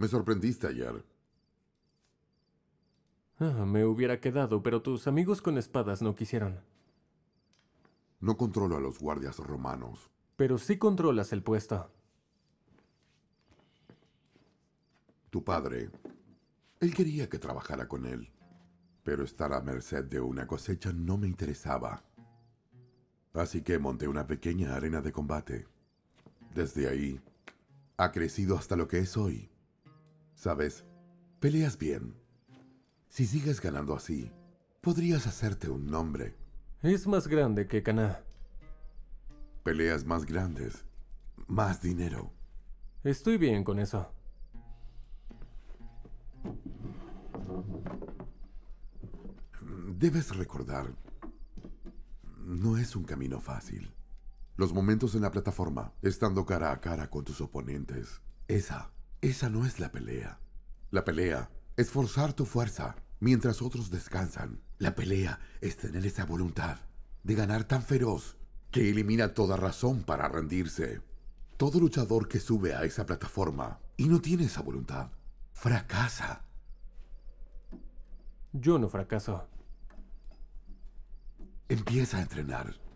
Me sorprendiste ayer. Me hubiera quedado, pero tus amigos con espadas no quisieron. No controlo a los guardias romanos. Pero sí controlas el puesto. Tu padre, él quería que trabajara con él, pero estar a merced de una cosecha no me interesaba. Así que monté una pequeña arena de combate. Desde ahí, ha crecido hasta lo que es hoy. ¿Sabes? Peleas bien. Si sigues ganando así, podrías hacerte un nombre. Es más grande que Caná. Peleas más grandes, más dinero. Estoy bien con eso. Debes recordar, no es un camino fácil. Los momentos en la plataforma, estando cara a cara con tus oponentes, esa no es la pelea. La pelea es forzar tu fuerza mientras otros descansan. La pelea es tener esa voluntad de ganar tan feroz que elimina toda razón para rendirse. Todo luchador que sube a esa plataforma y no tiene esa voluntad, fracasa. Yo no fracaso. Empieza a entrenar.